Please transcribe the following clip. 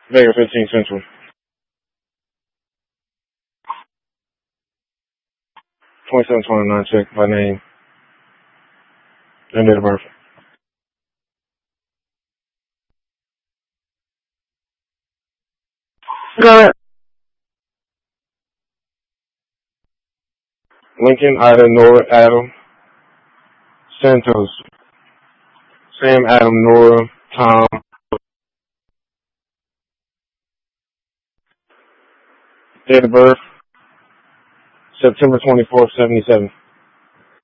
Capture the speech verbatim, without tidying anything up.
Vega fifteen Central. twenty-seven twenty-nine check by name and date of birth. Got it. Lincoln, Ida, Nora, Adam, Santos, Sam, Adam, Nora, Tom. Date of birth, September twenty-fourth, seventy-seven.